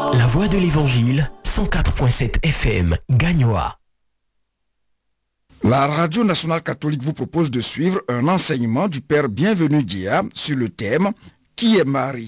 La Voix de l'Évangile, 104.7 FM, Gagnoa. La Radio Nationale Catholique vous propose de suivre un enseignement du Père Bienvenu Dia sur le thème « Qui est Marie ?»